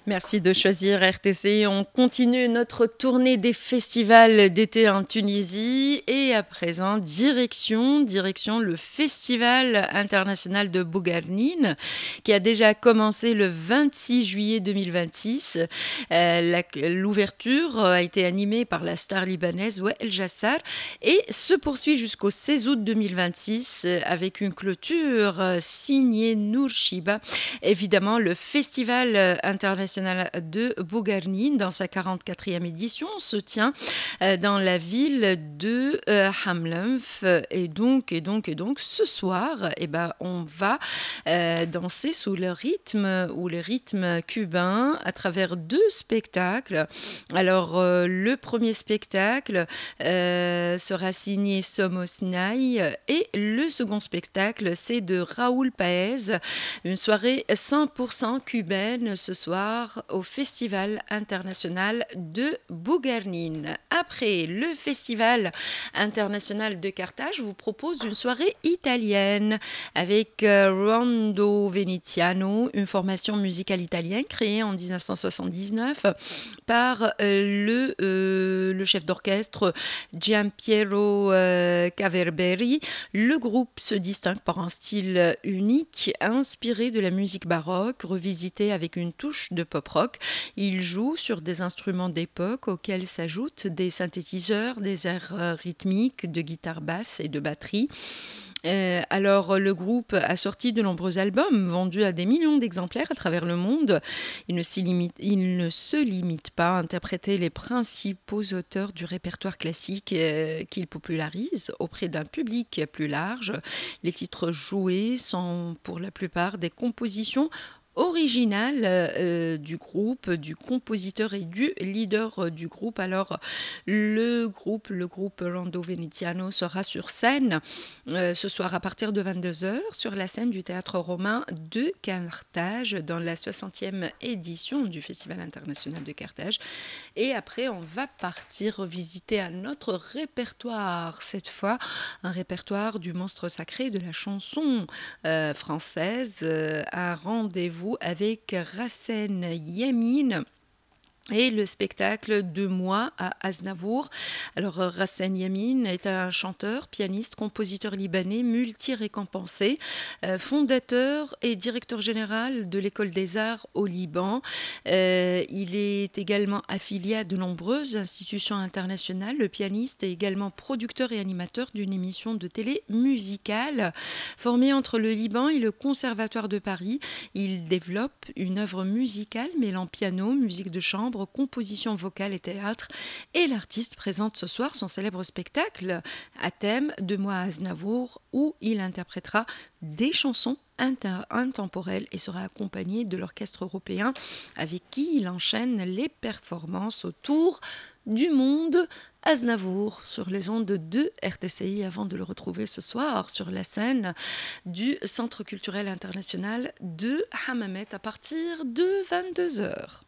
Merci de choisir RTC. On continue notre tournée des festivals d'été en Tunisie et à présent, direction le Festival international de Bougarnine qui a déjà commencé le 26 juillet 2026. L'ouverture a été animée par la star libanaise Wael Jassar et se poursuit jusqu'au 16 août 2026 avec une clôture signée Nour Shiba. Évidemment, le Festival international de Bougarnine, dans sa 44e édition, se tient dans la ville de Hamlenf. Et donc, ce soir, on va danser sous le rythme ou le rythme cubain à travers deux spectacles. Alors, le premier spectacle sera signé Somos Nai et le second spectacle, c'est de Raoul Paez. Une soirée 100% cubaine ce soir au Festival international de Bougarnine. Après le Festival international de Carthage, je vous propose une soirée italienne avec Rondo Veneziano, une formation musicale italienne créée en 1979 par le chef d'orchestre Giampiero Caverberi. Le groupe se distingue par un style unique, inspiré de la musique baroque, revisité avec une touche de pop-rock. Il joue sur des instruments d'époque auxquels s'ajoutent des synthétiseurs, des airs rythmiques, de guitare basse et de batterie. Alors, le groupe a sorti de nombreux albums vendus à des millions d'exemplaires à travers le monde. Il ne se limite pas à interpréter les principaux auteurs du répertoire classique qu'il popularise auprès d'un public plus large. Les titres joués sont pour la plupart des compositions original du groupe, du compositeur et du leader du groupe. Alors, le groupe Rondo Veneziano sera sur scène ce soir à partir de 22h sur la scène du Théâtre Romain de Carthage dans la 60e édition du Festival international de Carthage. Et après, on va partir revisiter un autre répertoire, cette fois un répertoire du monstre sacré de la chanson française, un rendez-vous avec Rassen Yamin et le spectacle de moi à Aznavour. Alors, Rassen Yamin est un chanteur, pianiste, compositeur libanais multi-récompensé, fondateur et directeur général de l'École des Arts au Liban. Il est également affilié à de nombreuses institutions internationales. Le pianiste est également producteur et animateur d'une émission de télé musicale. Formé entre le Liban et le Conservatoire de Paris, il développe une œuvre musicale mêlant piano, musique de chambre, composition vocale et théâtre. Et l'artiste présente ce soir son célèbre spectacle à thème de moi à Aznavour, où il interprétera des chansons intemporelles et sera accompagné de l'orchestre européen avec qui il enchaîne les performances autour du monde. Aznavour sur les ondes de RTCI avant de le retrouver ce soir sur la scène du Centre culturel international de Hammamet à partir de 22h.